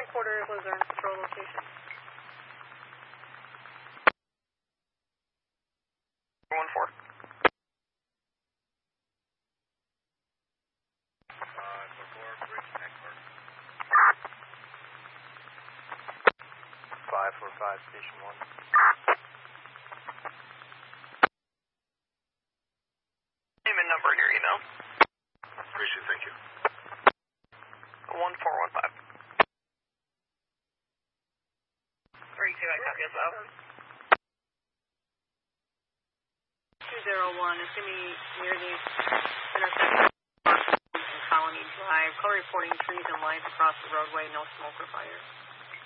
Porter Luzerne Patrol location. 414. 545, Station 1. Name and number in your email. Appreciate it, thank you. 1415. 32, I copy as well. 201 is going to be near the intersection and Colony Drive. Call reporting trees and lights across the roadway, no smoke or fire.